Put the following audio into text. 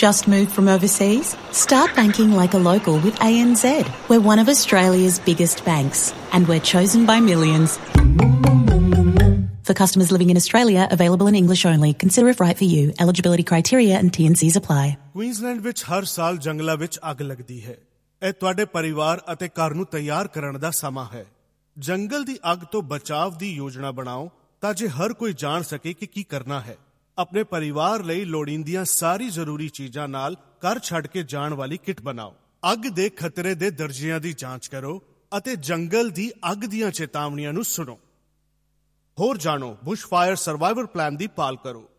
Just moved from overseas? Start banking like a local with ANZ. We're one of Australia's biggest banks, and we're chosen by millions. For customers living in Australia, available in English only. Consider if right for you. Eligibility criteria and T&Cs apply. Queensland ਵਿੱਚ ਹਰ ਸਾਲ ਜੰਗਲਾਂ ਵਿੱਚ ਅੱਗ ਲੱਗਦੀ ਹੈ। ਇਹ ਤੁਹਾਡੇ ਪਰਿਵਾਰ ਅਤੇ ਘਰ ਨੂੰ ਤਿਆਰ ਕਰਨ ਦਾ ਸਮਾਂ ਹੈ। ਜੰਗਲ ਦੀ ਅੱਗ ਤੋਂ ਬਚਾਅ ਦੀ ਯੋਜਨਾ ਬਣਾਓ ਤਾਂ ਜੇ ਹਰ ਕੋਈ ਜਾਣ ਸਕੇ ਕਿ ਕੀ ਕਰਨਾ ਹੈ। ਆਪਣੇ ਪਰਿਵਾਰ ਲਈ ਲੋੜੀਂਦੀਆਂ ਸਾਰੀ ਜ਼ਰੂਰੀ ਚੀਜ਼ਾਂ ਨਾਲ ਘਰ ਛੱਡ ਕੇ ਜਾਣ ਵਾਲੀ ਕਿੱਟ ਬਣਾਓ। ਅੱਗ ਦੇ ਖਤਰੇ ਦੇ ਦਰਜਿਆਂ ਦੀ ਜਾਂਚ ਕਰੋ ਅਤੇ ਜੰਗਲ ਦੀ ਅੱਗ ਦੀਆਂ ਚੇਤਾਵਨੀਆਂ ਨੂੰ ਸੁਣੋ। ਹੋਰ ਜਾਣੋ, ਬੁਸ਼ਫਾਇਰ ਸਰਵਾਈਵਲ ਪਲਾਨ ਦੀ ਪਾਲ ਕਰੋ।